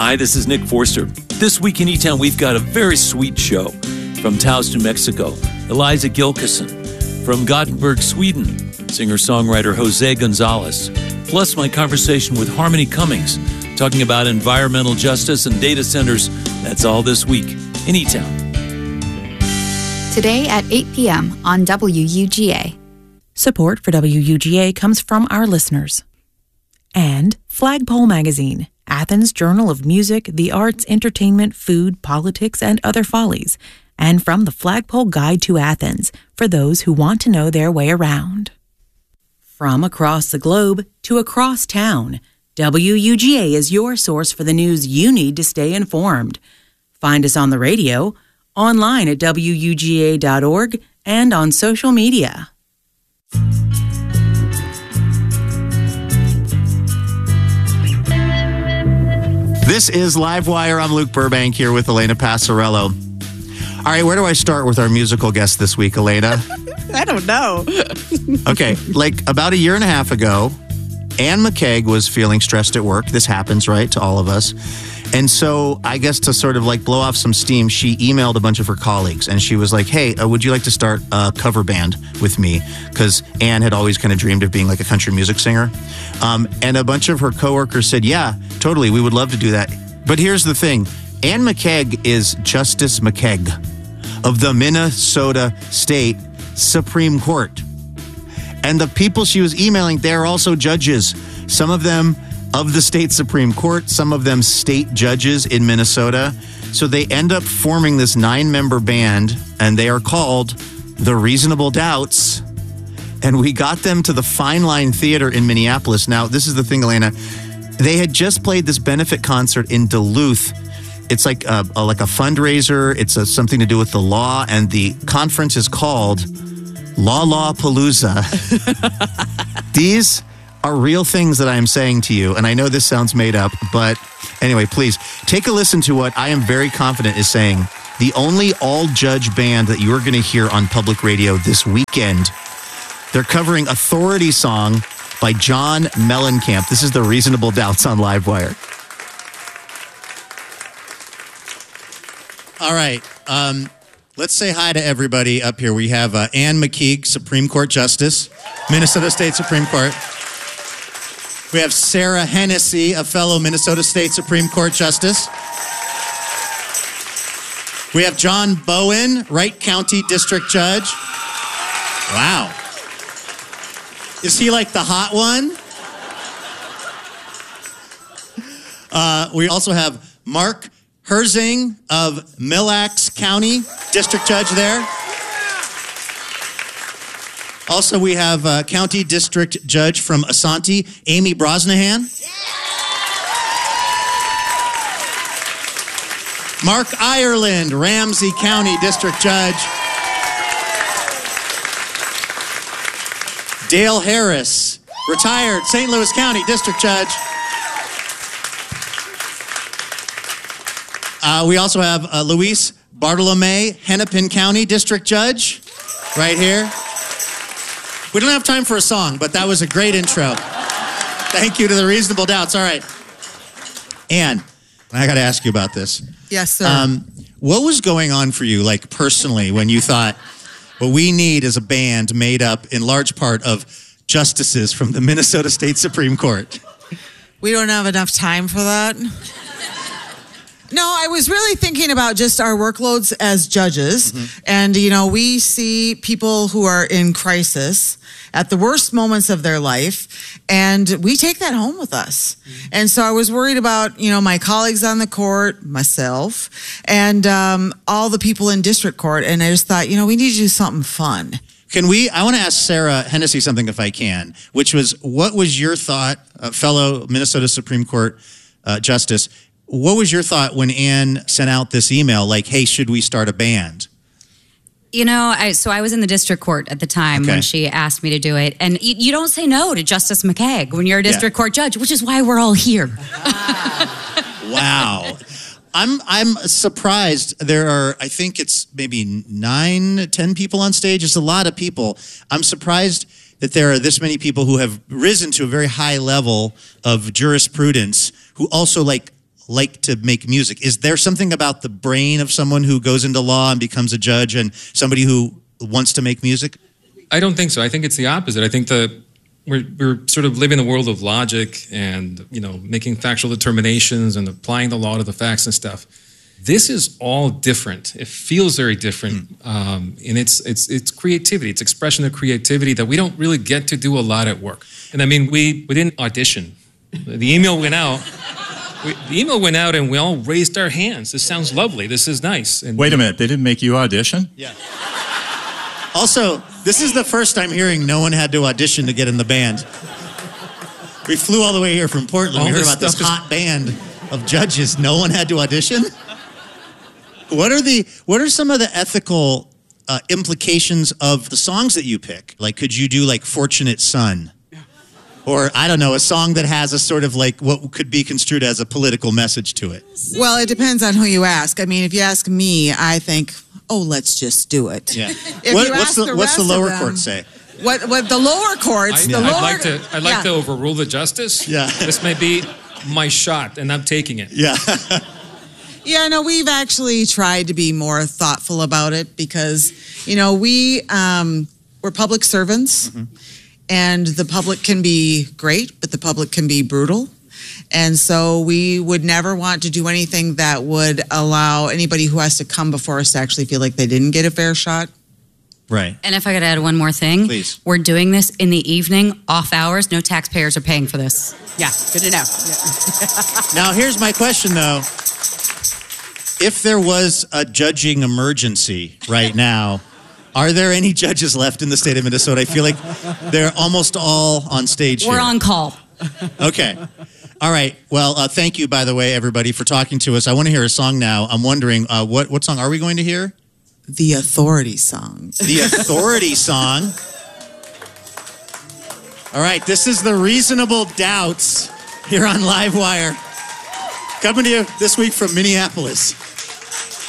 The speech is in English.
Hi, this is Nick Forster. This week in E-Town, we've got a very sweet show. From Taos, New Mexico, Eliza Gilkison. From Gothenburg, Sweden, singer-songwriter Jose Gonzalez. Plus my conversation with Harmony Cummings, talking about environmental justice and data centers. That's all this week in E-Town. Today at 8 p.m. on WUGA. Support for WUGA comes from our listeners. And Flagpole Magazine, Athens' journal of music, the arts, entertainment, food, politics, and other follies. And from the Flagpole Guide to Athens, for those who want to know their way around. From across the globe to across town, WUGA is your source for the news you need to stay informed. Find us on the radio, online at WUGA.org, and on social media. This is Livewire. I'm Luke Burbank here with Elena Passarello. All right, where do I start with our musical guest this week, Elena? I don't know. Okay, like about a year and a half ago, Anne McKeag was feeling stressed at work. This happens, right, to all of us. And so I guess to sort of like blow off some steam, she emailed a bunch of her colleagues and she was like, hey, would you like to start a cover band with me? Because Anne had always kind of dreamed of being like a country music singer. And a bunch of her coworkers said, yeah, totally, we would love to do that. But here's the thing. Anne McKeag is Justice McKeag of the Minnesota State Supreme Court. And the people she was emailing, they're also judges. Some of them of the state Supreme Court, some of them state judges in Minnesota. So they end up forming this 9-member band, and they are called The Reasonable Doubts. And we got them to the Fine Line Theater in Minneapolis. Now, this is the thing, Elena. They had just played this benefit concert in Duluth. It's like a fundraiser. It's something to do with the law, and the conference is called Lawpalooza. These are real things that I am saying to you, and I know this sounds made up, but anyway, please take a listen to what I am very confident is saying. The only all-judge band that you are going to hear on public radio this weekend. They're covering Authority Song by John Mellencamp. This is The Reasonable Doubts on Livewire. All right. Let's say hi to everybody up here. We have Anne McKeag, Supreme Court Justice, Minnesota State Supreme Court. We have Sarah Hennessy, a fellow Minnesota State Supreme Court Justice. We have John Bowen, Wright County District Judge. Wow. Is he like the hot one? We also have Mark Herzing of Mille Lacs County, District Judge there. Also, we have County District Judge from Asante, Amy Brosnahan. Mark Ireland, Ramsey County District Judge. Dale Harris, retired St. Louis County District Judge. We also have Luis Bartolome, Hennepin County District Judge, right here. We don't have time for a song, but that was a great intro. Thank you to The Reasonable Doubts. All right. Anne, I got to ask you about this. Yes, sir. What was going on for you, like personally, when you thought, what we need is a band made up in large part of justices from the Minnesota State Supreme Court? We don't have enough time for that. No, I was really thinking about just our workloads as judges. Mm-hmm. And, you know, we see people who are in crisis at the worst moments of their life, and we take that home with us. Mm-hmm. And so I was worried about, you know, my colleagues on the court, myself, and all the people in district court. And I just thought, you know, we need to do something fun. I want to ask Sarah Hennessy something if I can, which was, what was your thought, fellow Minnesota Supreme Court Justice, what was your thought when Anne sent out this email like, hey, should we start a band? You know, I was in the district court at the time when she asked me to do it. And you don't say no to Justice McKeag when you're a district court judge, which is why we're all here. Wow. I'm surprised. There are, I think it's maybe 9, 10 people on stage. It's a lot of people. I'm surprised that there are this many people who have risen to a very high level of jurisprudence who also like like to make music. Is there something about the brain of someone who goes into law and becomes a judge and somebody who wants to make music? I don't think so. I think it's the opposite. I think we're sort of living in a world of logic and, making factual determinations and applying the law to the facts and stuff. This is all different. It feels very different. And it's creativity. It's expression of creativity that we don't really get to do a lot at work. And I mean, we didn't audition. The email went out. And we all raised our hands. This sounds lovely. This is nice. And wait a minute. They didn't make you audition? Yeah. Also, this is the first time hearing no one had to audition to get in the band. We flew all the way here from Portland. We heard about this hot band of judges. No one had to audition? What are some of the ethical implications of the songs that you pick? Like, could you do like Fortunate Son? Or, I don't know, a song that has a sort of like what could be construed as a political message to it? Well, it depends on who you ask. I mean, if you ask me, I think, let's just do it. Yeah. What's the lower court say? What the lower courts? I'd like to overrule the justice. Yeah. This may be my shot, and I'm taking it. Yeah. Yeah, no, we've actually tried to be more thoughtful about it because, we're public servants. Mm-hmm. And the public can be great, but the public can be brutal. And so we would never want to do anything that would allow anybody who has to come before us to actually feel like they didn't get a fair shot. Right. And if I could add one more thing. Please. We're doing this in the evening, off hours. No taxpayers are paying for this. Yeah, good to know. Yeah. Now, here's my question, though. If there was a judging emergency right now, are there any judges left in the state of Minnesota? I feel like they're almost all on stage We're here. on call. Okay. All right. Well, thank you, by the way, everybody, for talking to us. I want to hear a song now. I'm wondering, what song are we going to hear? The Authority song. The Authority song. All right. This is the Reasonable Doubts here on Livewire. Coming to you this week from Minneapolis.